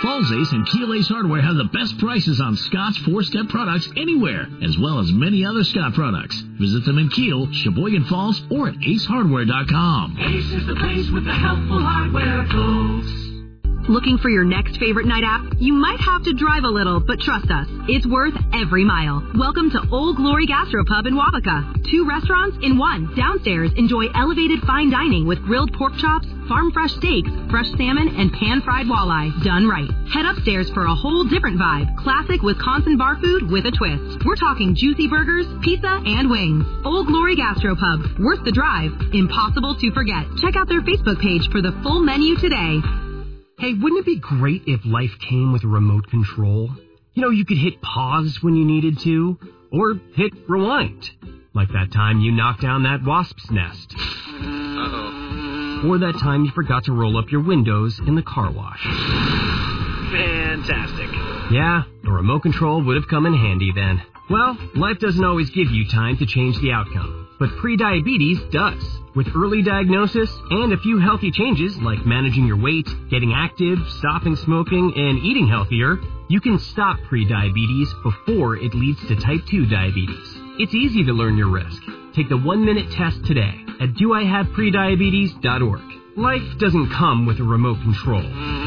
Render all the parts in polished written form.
Falls Ace and Keel Ace Hardware have the best prices on Scott's 4-step products anywhere, as well as many other Scott products. Visit them in Keel, Sheboygan Falls, or at acehardware.com. Ace is the place with the helpful hardware, folks. Looking for your next favorite night out? You might have to drive a little, but trust us, it's worth every mile. Welcome to Old Glory Gastropub in Wabaka. 2 restaurants in one. Downstairs, enjoy elevated fine dining with grilled pork chops, farm-fresh steaks, fresh salmon, and pan-fried walleye, done right. Head upstairs for a whole different vibe. Classic Wisconsin bar food with a twist. We're talking juicy burgers, pizza, and wings. Old Glory Gastropub. Worth the drive. Impossible to forget. Check out their Facebook page for the full menu today. Hey, wouldn't it be great if life came with a remote control? You know, you could hit pause when you needed to, or hit rewind. Like that time you knocked down that wasp's nest. Uh-oh. Or that time you forgot to roll up your windows in the car wash. Fantastic. Yeah, a remote control would have come in handy then. Well, life doesn't always give you time to change the outcome, but prediabetes does. With early diagnosis and a few healthy changes like managing your weight, getting active, stopping smoking, and eating healthier, you can stop prediabetes before it leads to type 2 diabetes. It's easy to learn your risk. Take the 1-minute test today at doihaveprediabetes.org. Life doesn't come with a remote control.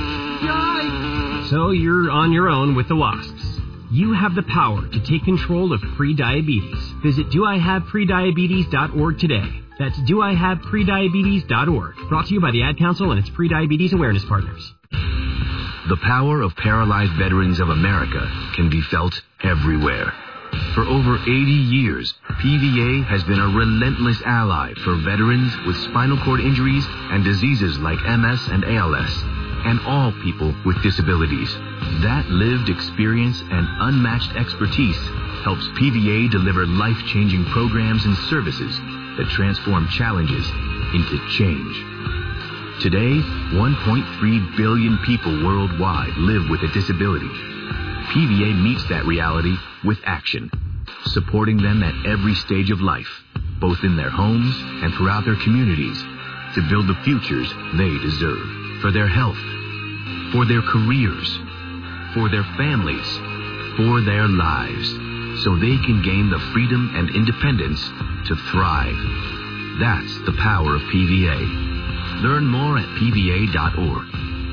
So you're on your own with the wasps. You have the power to take control of prediabetes. Visit doihaveprediabetes.org today. That's doihaveprediabetes.org. Brought to you by the Ad Council and its Prediabetes Awareness Partners. The power of Paralyzed Veterans of America can be felt everywhere. For over 80 years, PVA has been a relentless ally for veterans with spinal cord injuries and diseases like MS and ALS, and all people with disabilities. That lived experience and unmatched expertise helps PVA deliver life-changing programs and services that transform challenges into change. Today, 1.3 billion people worldwide live with a disability. PVA meets that reality with action, supporting them at every stage of life, both in their homes and throughout their communities, to build the futures they deserve, for their health, for their careers, for their families, for their lives, so they can gain the freedom and independence to thrive. That's the power of PVA. Learn more at PVA.org.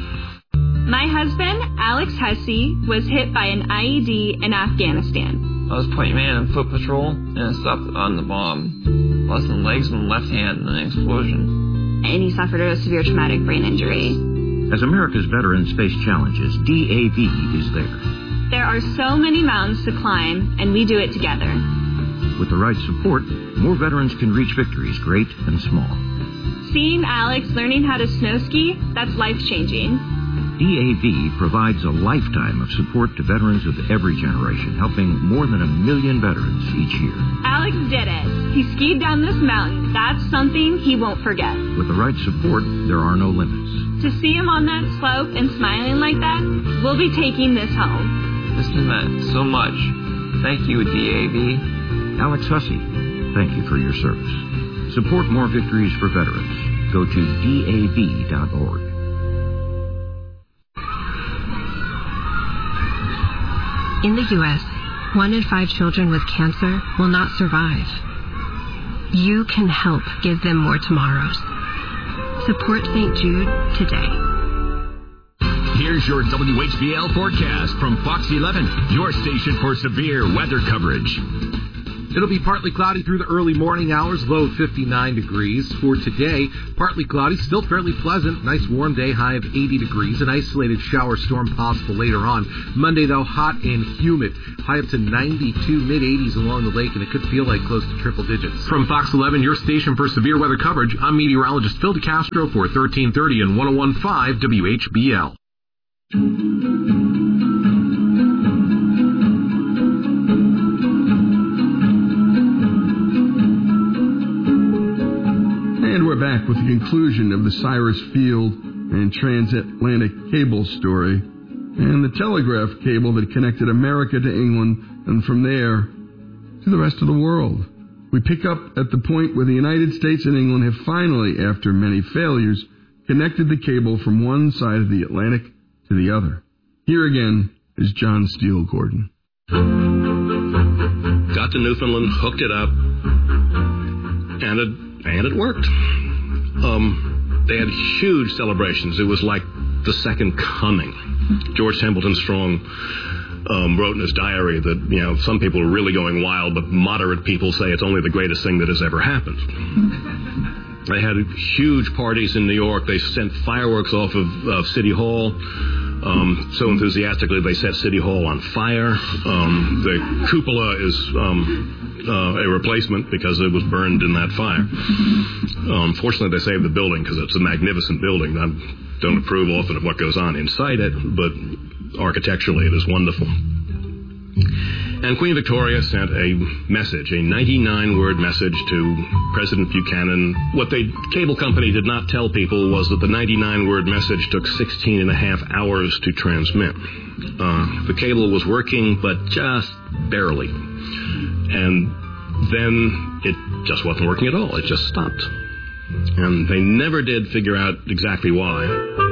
My husband, Alex Hesse, was hit by an IED in Afghanistan. I was point man on foot patrol, and I stopped on the bomb. Lost my legs and left hand in an explosion. And he suffered a severe traumatic brain injury. As America's veterans face challenges, DAV is there. There are so many mountains to climb, and we do it together. With the right support, more veterans can reach victories, great and small. Seeing Alex learning how to snow ski, that's life-changing. DAV provides a lifetime of support to veterans of every generation, helping more than 1 million veterans each year. Alex did it. He skied down this mountain. That's something he won't forget. With the right support, there are no limits. To see him on that slope and smiling like that, we'll be taking this home. This meant so much. Thank you, DAV. Alex Hussey, thank you for your service. Support more victories for veterans. Go to DAV.org. In the U.S., 1 in 5 children with cancer will not survive. You can help give them more tomorrows. Support St. Jude today. Here's your WHBL forecast from Fox 11, your station for severe weather coverage. It'll be partly cloudy through the early morning hours, low 59 degrees. For today, partly cloudy, still fairly pleasant. Nice warm day, high of 80 degrees. An isolated shower storm possible later on. Monday, though, hot and humid. High up to 92, mid-80s along the lake, and it could feel like close to triple digits. From Fox 11, your station for severe weather coverage, I'm meteorologist Phil DeCastro for 1330 and 101.5 WHBL. And we're back with the conclusion of the Cyrus Field and transatlantic cable story and the telegraph cable that connected America to England and from there to the rest of the world. We pick up at the point where the United States and England have finally, after many failures, connected the cable from one side of the Atlantic to the other. Here again is John Steele Gordon. Got to Newfoundland, hooked it up, and it worked. They had huge celebrations. It was like the second coming. George Templeton Strong wrote in his diary that, some people are really going wild, but moderate people say it's only the greatest thing that has ever happened. They had huge parties in New York. They sent fireworks off of City Hall. So enthusiastically, they set City Hall on fire. The cupola is a replacement because it was burned in that fire. Fortunately, they saved the building because it's a magnificent building. I don't approve often of what goes on inside it, but architecturally it is wonderful. And Queen Victoria sent a message, a 99-word message to President Buchanan. What the cable company did not tell people was that the 99-word message took 16 and a half hours to transmit. The cable was working, but just barely. And then it just wasn't working at all. It just stopped. And they never did figure out exactly why.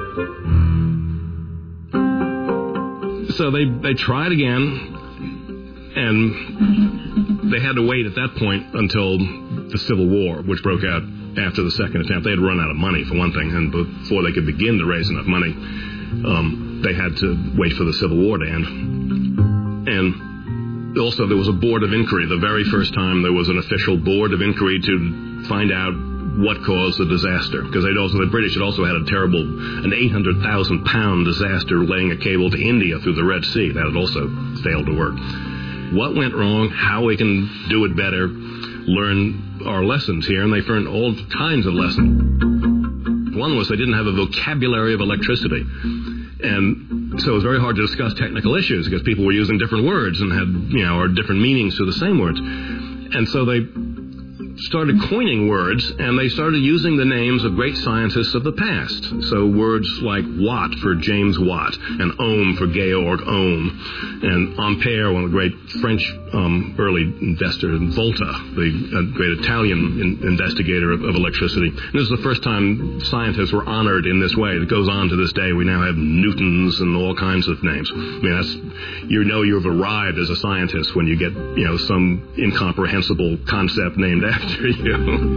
So they tried again. And they had to wait at that point until the Civil War, which broke out after the second attempt. They had run out of money, for one thing, and before they could begin to raise enough money, they had to wait for the Civil War to end. And also there was a board of inquiry. The very first time there was an official board of inquiry to find out what caused the disaster. Because the British had also had an 800,000-pound disaster laying a cable to India through the Red Sea. That had also failed to work. What went wrong, how we can do it better, learn our lessons here, and they learned all kinds of lessons. One was they didn't have a vocabulary of electricity, and so it was very hard to discuss technical issues because people were using different words and had, or different meanings to the same words. And so they started coining words, and they started using the names of great scientists of the past. So words like Watt for James Watt, and Ohm for Georg Ohm, and Ampere, one of the great French early investors, and Volta, the great Italian investigator of electricity. And this is the first time scientists were honored in this way. It goes on to this day. We now have Newtons and all kinds of names. I mean, you've arrived as a scientist when you get, some incomprehensible concept named after you.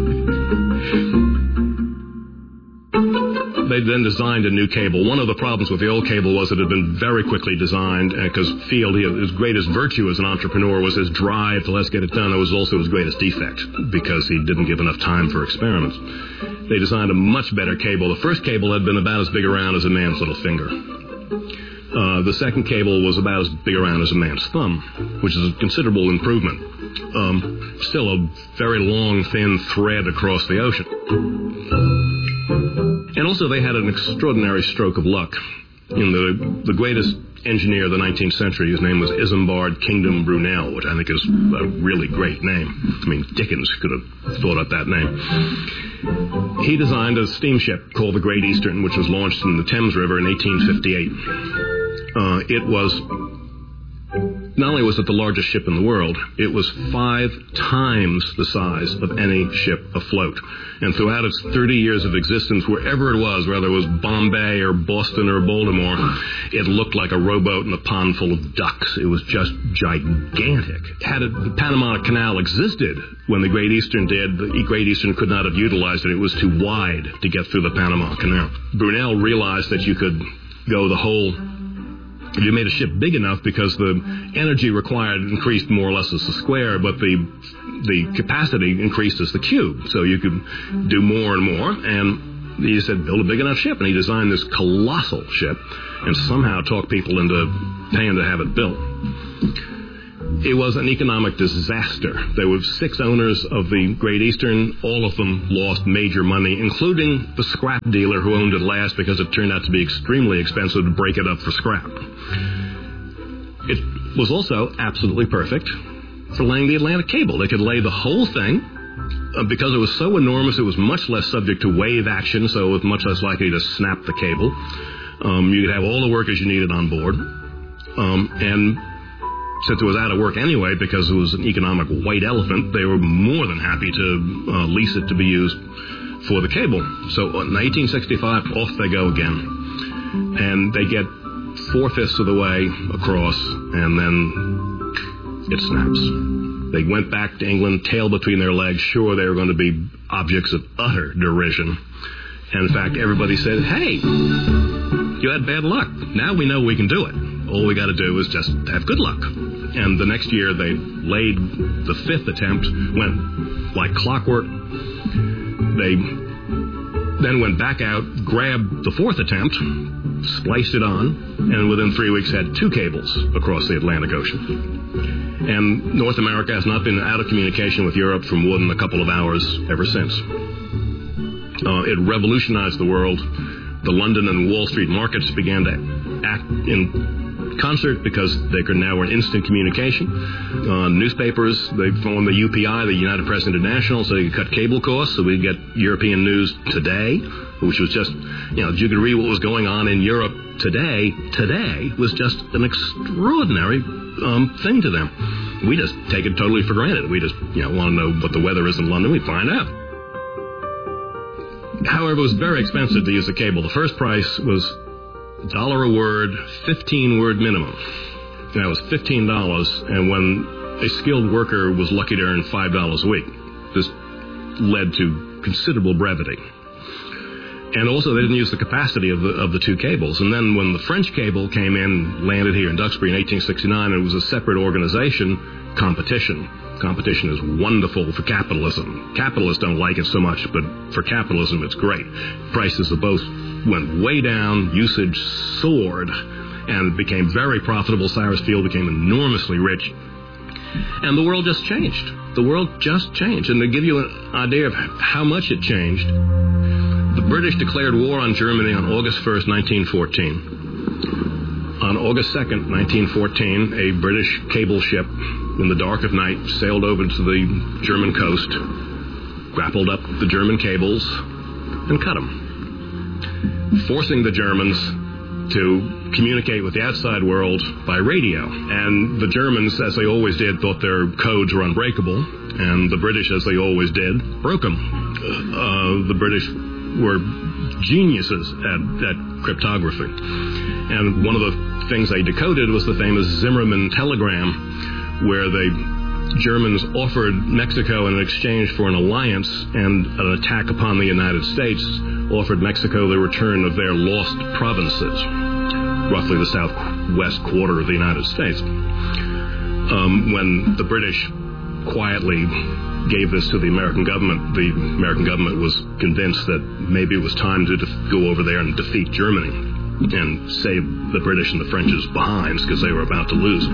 They then designed a new cable. One of the problems with the old cable was it had been very quickly designed because Field, his greatest virtue as an entrepreneur was his drive to let's get it done. It was also his greatest defect because he didn't give enough time for experiments. They designed a much better cable. The first cable had been about as big around as a man's little finger. The second cable was about as big around as a man's thumb, which is a considerable improvement. Still a very long, thin thread across the ocean. And also they had an extraordinary stroke of luck. The greatest engineer of the 19th century, his name was Isambard Kingdom Brunel, which I think is a really great name. I mean, Dickens could have thought up that name. He designed a steamship called the Great Eastern, which was launched in the Thames River in 1858. It was, not only was it the largest ship in the world, it was 5 times the size of any ship afloat. And throughout its 30 years of existence, wherever it was, whether it was Bombay or Boston or Baltimore, it looked like a rowboat in a pond full of ducks. It was just gigantic. The Panama Canal existed when the Great Eastern did, the Great Eastern could not have utilized it. It was too wide to get through the Panama Canal. Brunel realized that you could go the whole... You made a ship big enough because the energy required increased more or less as the square, but the capacity increased as the cube. So you could do more and more. And he said, build a big enough ship. And he designed this colossal ship and somehow talked people into paying to have it built. It was an economic disaster. There were 6 owners of the Great Eastern. All of them lost major money, including the scrap dealer who owned it last because it turned out to be extremely expensive to break it up for scrap. It was also absolutely perfect for laying the Atlantic cable. They could lay the whole thing. Because it was so enormous, it was much less subject to wave action, so it was much less likely to snap the cable. You could have all the workers you needed on board. And since it was out of work anyway because it was an economic white elephant, they were more than happy to lease it to be used for the cable. So in 1865, off they go again. And they get 4/5 of the way across, and then it snaps. They went back to England, tail between their legs, sure they were going to be objects of utter derision. And in fact, everybody said, hey, you had bad luck. Now we know we can do it. All we got to do is just have good luck. And the next year, they laid the 5th attempt, went like clockwork. They then went back out, grabbed the 4th attempt, spliced it on, and within 3 weeks had 2 cables across the Atlantic Ocean. And North America has not been out of communication with Europe for more than a couple of hours ever since. It revolutionized the world. The London and Wall Street markets began to act in concert because they were in instant communication. Newspapers, they formed the UPI, the United Press International, so they could cut cable costs, so we get European news today, which was just, you could read what was going on in Europe today. Today was just an extraordinary thing to them. We just take it totally for granted. We just, want to know what the weather is in London. We find out. However, it was very expensive to use the cable. The first price was $1 a word, 15-word minimum. That was $15, and when a skilled worker was lucky to earn $5 a week, this led to considerable brevity. And also, they didn't use the capacity of the 2 cables. And then when the French cable came in, landed here in Duxbury in 1869, it was a separate organization, competition. Competition is wonderful for capitalism. Capitalists don't like it so much, but for capitalism, it's great. Prices of both went way down, usage soared, and it became very profitable. Cyrus Field became enormously rich. And the world just changed. The world just changed. And to give you an idea of how much it changed, the British declared war on Germany on August 1st, 1914. On August 2nd, 1914, a British cable ship in the dark of night sailed over to the German coast, grappled up the German cables, and cut them, forcing the Germans to communicate with the outside world by radio. And the Germans, as they always did, thought their codes were unbreakable, and the British, as they always did, broke them. The British were geniuses at cryptography. And one of the things they decoded was the famous Zimmermann telegram, where the Germans offered Mexico in exchange for an alliance and an attack upon the United States, offered Mexico the return of their lost provinces, roughly the southwest quarter of the United States. When the British quietly gave this to the American government was convinced that maybe it was time to go over there and defeat Germany and save the British and the French's behinds, because they were about to lose.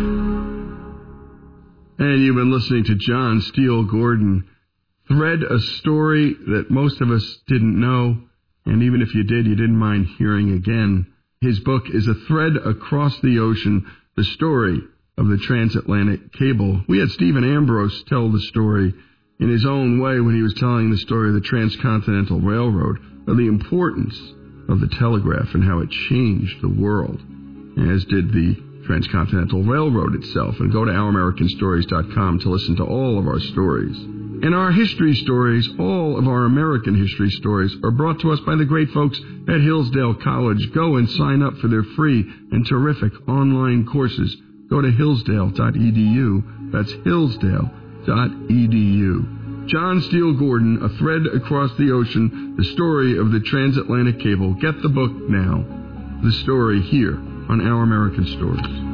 And you've been listening to John Steele Gordon thread a story that most of us didn't know, and even if you did, you didn't mind hearing again. His book is A Thread Across the Ocean, the story of the transatlantic cable. We had Stephen Ambrose tell the story in his own way when he was telling the story of the Transcontinental Railroad, of the importance of the telegraph and how it changed the world, as did the Transcontinental Railroad itself. And go to OurAmericanStories.com to listen to all of our stories. And our history stories, all of our American history stories, are brought to us by the great folks at Hillsdale College. Go and sign up for their free and terrific online courses. Go to hillsdale.edu. That's hillsdale.edu. John Steele Gordon, A Thread Across the Ocean, the story of the transatlantic cable. Get the book now. The story here on Our American Stories.